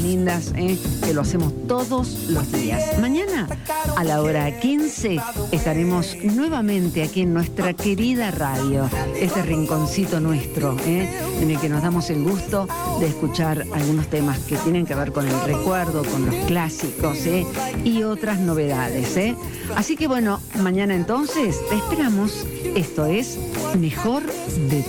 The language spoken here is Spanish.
lindas, que lo hacemos todos los días. Mañana a la hora 15 estaremos nuevamente aquí en nuestra querida radio, este rinconcito nuestro, en el que nos damos el gusto de escuchar algunos temas que tienen que ver con el recuerdo, con los clásicos, y otras novedades, Así que bueno, mañana entonces te esperamos. Esto es Mejor de